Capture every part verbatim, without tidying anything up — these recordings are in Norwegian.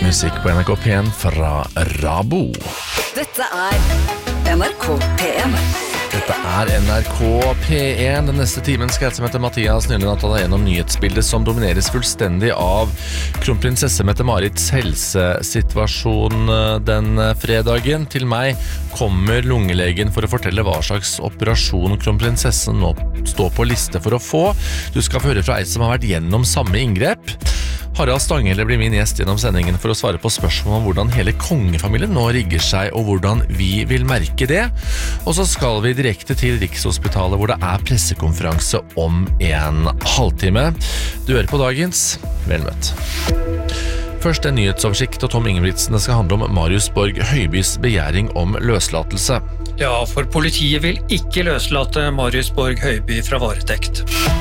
Musikk på N R K P en fra Rabo. Dette er N R K P en. Dette er N R K P en. Den neste timen skal jeg som heter Mathias Nylund ta deg gjennom nyhetsbildet som domineres fullstendig av kronprinsesse Mette-Marits helsesituasjon den fredagen. Til meg kommer lungelegen for å fortelle hva slags operasjon kronprinsessen nå står på liste for å få. Du skal få høre fra ei som har vært gjennom samme inngrep. Harald Stanghelle blir min gjest gjennom sendingen for å svare på spørsmål om hvordan hele kongefamilien nå rigger seg, og hvordan vi vil merke det. Og så skal vi direkte til Rikshospitalet, hvor det er pressekonferanse om en halvtime. Du hører på dagens. Vel møtt. Først en nyhetsoversikt, og Tom Ingebrigtsen. Det skal handle om Marius Borg Høibys begjæring om løslatelse. Ja, for politiet vil ikke løslate Marius Borg Høiby fra varetekt.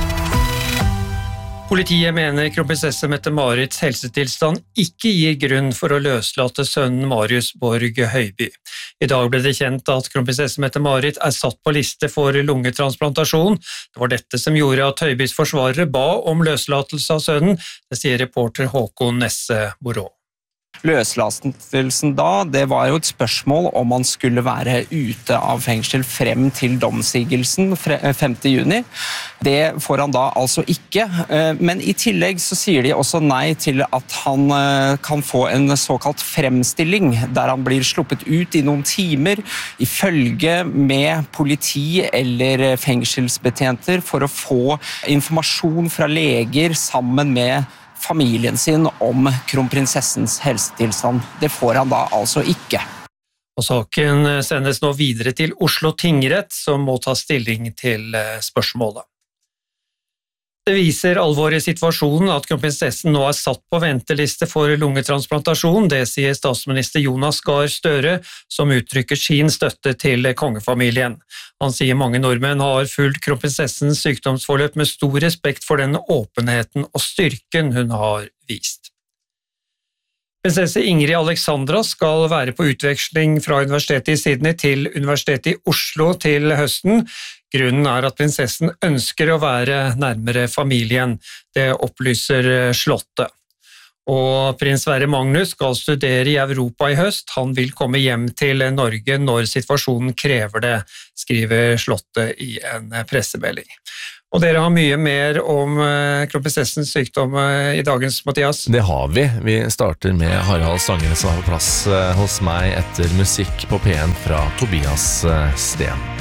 Politiet mener kronprinsesse Mette-Marits helsetilstand ikke gir grunn for å løslate sønnen Marius Borg Høiby. I dag ble det kjent at kronprinsesse Mette-Marit er satt på liste for lungetransplantasjon. Det var dette som gjorde at Høibys forsvarere ba om løslatelse av sønnen, det sier reporter Håkon Nesse Borå. Løslatelsen da, det var jo et spørsmål om han skulle være ute av fengsel frem til domssigelsen femte juni. Det får han da altså ikke, men i tillegg så sier de også nei til at han kan få en såkalt fremstilling, der han blir sluppet ut i noen timer i følge med politi eller fengselsbetjenter for å få informasjon fra leger sammen med familien sin om kronprinsessens helsetilstand. Det får han da altså ikke. Og saken sendes nå videre til Oslo tingrett, som må ta stilling til spørsmålet. Det viser alvoret i situasjonen at kronprinsessen nå er satt på venteliste for lungetransplantasjon, det sier statsminister Jonas Gahr Støre, som uttrykker sin støtte til kongefamilien. Han sier mange nordmenn har fulgt kronprinsessens sykdomsforløp med stor respekt for den åpenheten og styrken hun har vist. Prinsesse Ingrid Alexandra skal være på utveksling fra Universitetet i Sydney til Universitetet i Oslo til høsten. Grunnen er at prinsessen ønsker å være nærmere familien, det opplyser Slottet. Og prins Sverre Magnus skal studere i Europa i høst. Han vil komme hjem til Norge når situasjonen krever det, skriver Slottet i en pressemelding. Og dere har mye mer om kronprinsessens sykdom i dagens, Mathias? Det har vi. Vi starter med Harald Stanghelle som er på plass hos meg etter musikk på P en fra Tobias Sten.